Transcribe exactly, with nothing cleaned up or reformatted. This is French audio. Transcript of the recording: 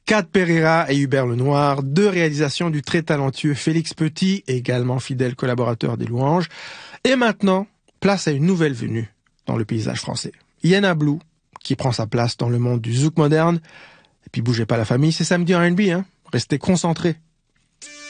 Kat Pereira et Hubert Lenoir, deux réalisations du très talentueux Félix Petit, également fidèle collaborateur des Louanges. Et maintenant, place à une nouvelle venue dans le paysage français. Yenna Blue, qui prend sa place dans le monde du zouk moderne. Et puis bougez pas la famille, c'est samedi en R and B, hein. Restez concentrés.